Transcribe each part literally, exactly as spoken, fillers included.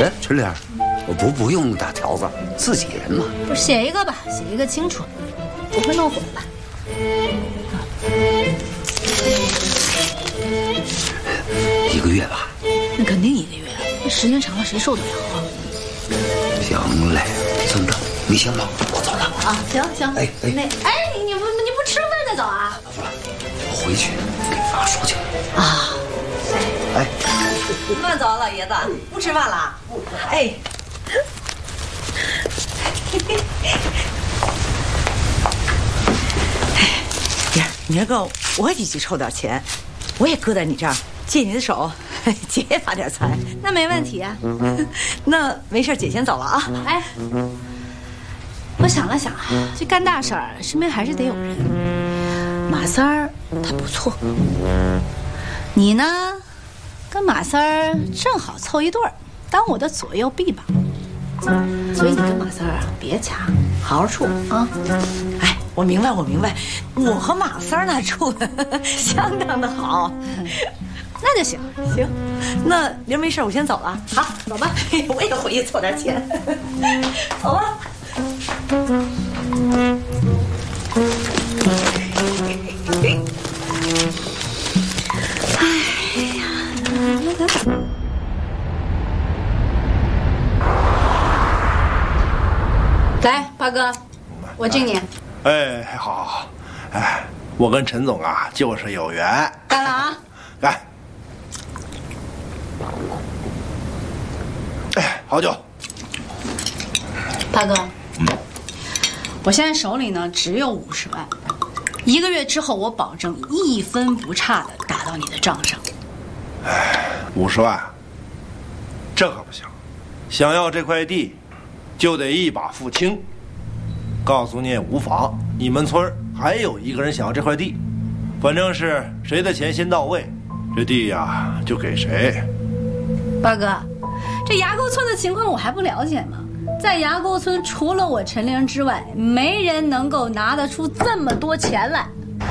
哎，春莲，我不不用打条子，自己人嘛。 不写一个吧，写一个清楚，不会弄混吧？ 一个月吧。 那肯定一个月，这时间长了谁受得了啊？ 行嘞，这么着，你先忙，我走了啊。行行， 哎哎， 那哎，你你不你不吃饭再走啊？ 不是，我回去给妈说去啊。 哎， 慢走，老爷子，不吃饭了？哎。 呀，明儿个我也去筹点钱，我也搁在你这儿，借你的手，姐也发点财。 那没问题啊。 那没事，姐先走了啊。 哎，我想了想啊，这干大事儿身边还是得有人。马三儿他不错，你呢，跟马三儿正好凑一对儿，当我的左右臂膀。所以你跟马三儿啊，别掐，好好处啊。 哎，我明白，我明白，我和马三儿那处的相当的好。 那就行， 行，那明儿没事，我先走了。 好，走吧。 我也回去凑点钱。走吧。 哎呀，那咱咋？来，八哥，我敬你。 哎，好好好，哎，我跟陈总啊就是有缘。 干了啊！ 干！哎，好酒。 八哥，嗯，我现在手里呢只有五十万，一个月之后我保证一分不差的打到你的账上。 哎，五十万，这可不行，想要这块地，就得一把付清。告诉你也无妨，你们村还有一个人想要这块地，反正是谁的钱先到位，这地呀就给谁。 八哥，这崖沟村的情况我还不了解吗？在崖沟村，除了我陈玲之外，没人能够拿得出这么多钱来。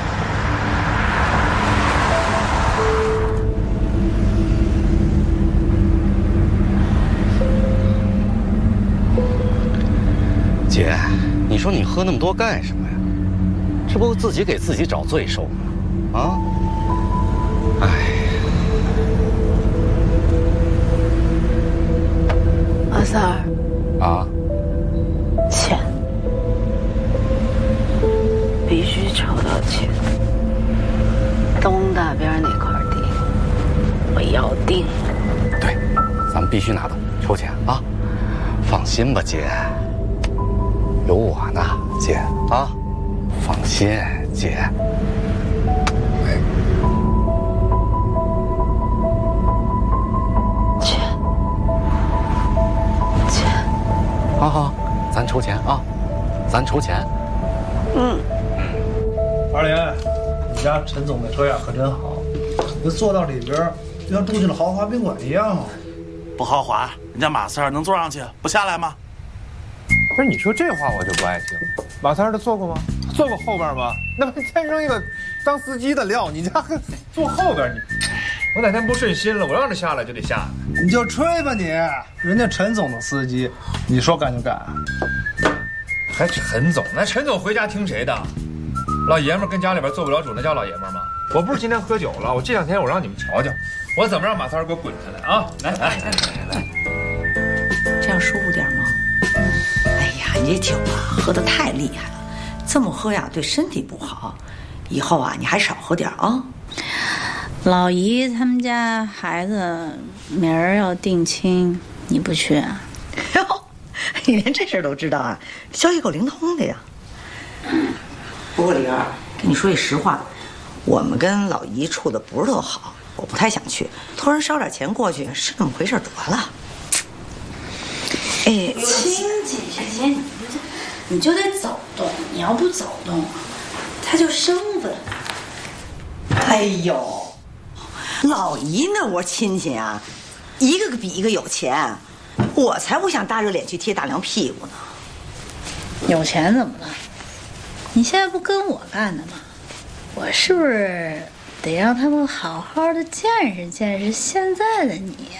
姐，你说你喝那么多干什么呀？这不自己给自己找罪受吗？啊！哎， 马三儿， 啊， 钱必须筹到钱。东大边那块地，我要定了。 对，咱们必须拿到，筹钱啊！放心吧，姐。有我呢，姐啊，放心，姐。哎， 钱，钱， 好好，咱筹钱啊，咱筹钱。 嗯。 二莲，你家陈总的车呀可真好，这坐到里边就像住进了豪华宾馆一样。 不豪华，人家马三儿能坐上去，不下来吗？ 不是你说这话我就不爱听。马三儿他坐过吗？坐过后边吗？那不天生一个当司机的料，你家坐后边你。我哪天不顺心了，我让他下来就得下。 你就吹吧你，人家陈总的司机，你说干就干。 还陈总？那陈总回家听谁的？老爷们儿跟家里边做不了主，那叫老爷们儿吗？我不是今天喝酒了，我这两天我让你们瞧瞧，我怎么让马三儿给我滚下来啊！来来来来来， 这样舒服点吗？哎呀，你这酒啊喝得太厉害了，这么喝呀对身体不好，以后啊你还少喝点啊。 老姨他们家孩子明儿要定亲，你不去啊？ 哟，你连这事都知道啊，消息够灵通的呀。不过李二，跟你说句实话，我们跟老姨处的不是特好，我不太想去，托人捎点钱过去是那么回事得了。哎， 亲姐姐姐，你就你就得走动，你要不走动，他就生分。 哎呦，老姨那窝亲戚啊，一个个比一个有钱，我才不想大热脸去贴大凉屁股呢。 有钱怎么了？你现在不跟我干的吗？我是不是得让他们好好的见识见识现在的你呀？